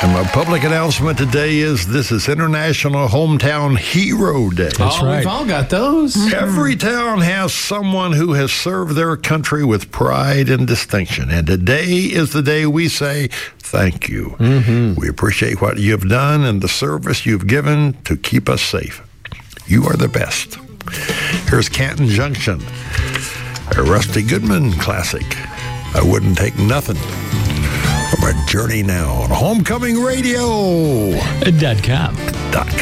And a public announcement today is this is International Hometown Hero Day. That's right. We've all got those. Every town has someone who has served their country with pride and distinction. And today is the day we say thank you. We appreciate what you have done and the service you've given to keep us safe. You are the best. Here's Canton Junction, a Rusty Goodman classic. I wouldn't take nothing from a journey now on Homecoming Radio.com.